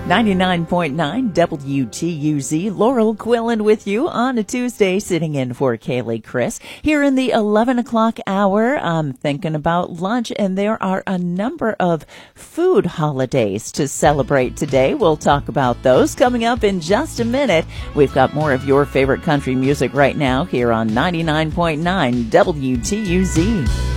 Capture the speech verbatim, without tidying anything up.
ninety-nine point nine W T U Z. Laurel Quillen with you on a Tuesday, sitting in for Kaylee Chris. Here in the eleven o'clock hour, I'm thinking about lunch, and there are a number of food holidays to celebrate today. We'll talk about those coming up in just a minute. We've got more of your favorite country music right now here on ninety-nine point nine W T U Z.